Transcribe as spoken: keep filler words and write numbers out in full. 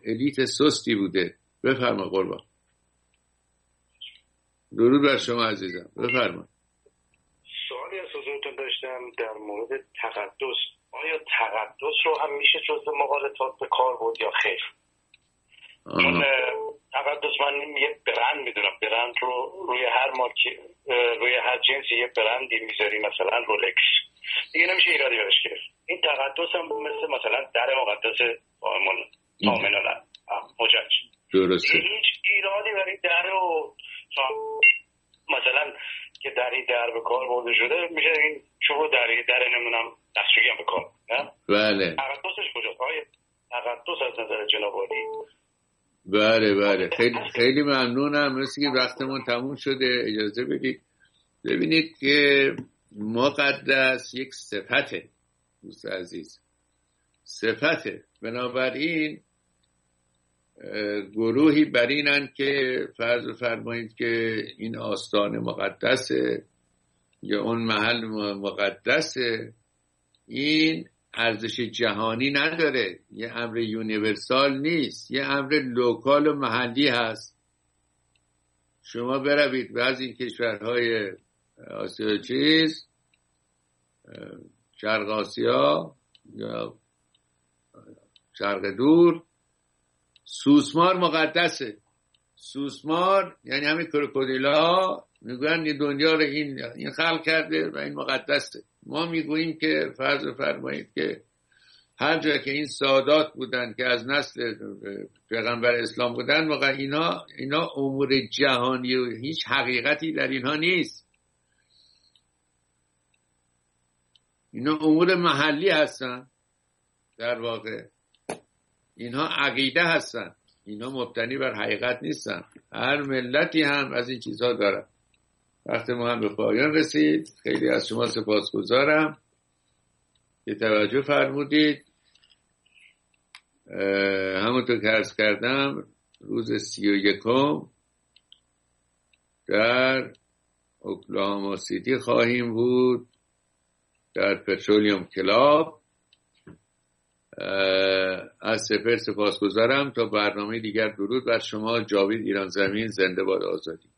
الیت سستی بوده. بفرما قربان. درود بر شما عزیزم، بفرما. سوالی از حضورتون داشتم در مورد تقدس. آیا تقدس رو هم میشه جزء مقالطات به کار برد یا خیر؟ چون تقدس من یه برند میدونم، برند رو روی هر مارکی، روی هر جنسی یه برندی میذاری، مثلا رولکس دیگه نمیشه ایرادی برش گرفت. این تقدس هم مثل مثلا در مقدس تامن الان حجج، درسته. هیچ ایرادی برای در و مثلا که در این در به کار برده شده میشه این چوب در در نمیدونم دستشویی هم به کار، نه؟ بله. تقدسش کجاست؟ آیا تقدس از نظر جناب عالی؟ بله بله خیلی خیلی ممنونم. مثل که وقتمون تموم شده، اجازه بدید. ببینید که مقدس یک صفته دوست عزیز، صفته. بنابراین گروهی بر اینن که فرض فرمایید که این آستان مقدسه یا اون محل مقدسه، این ارزش جهانی نداره، یه امر یونیورسال نیست، یه امر لوکال و محلی هست. شما بروید بعضی این کشورهای آسیا چیز شرق آسیا یا شرق دور، سوسمار مقدسه. سوسمار یعنی همین کروکودیلا میگوین این دنیا رو این این خلق کرده و این مقدسه. ما میگوییم که فرض فرمایید که هر جا که این سادات بودن که از نسل پیغمبر اسلام بودن، واقعا اینا اینا امور جهانی و هیچ حقیقتی در اینها نیست. اینا امور محلی هستن. در واقع اینها عقیده هستن، اینا مبتنی بر حقیقت نیستن. هر ملتی هم از این چیزها دارن. وقت ما هم به پایان رسید. خیلی از شما سپاسگزارم که توجه فرمودید. همونطور که عرض کردم روز سی و یکم در اوکلاهاما سیتی خواهیم بود در پترولیوم کلاب. از سپر سپاسگزارم. تا برنامه دیگر درود بر شما. جاوید ایران زمین. زنده باد آزادی.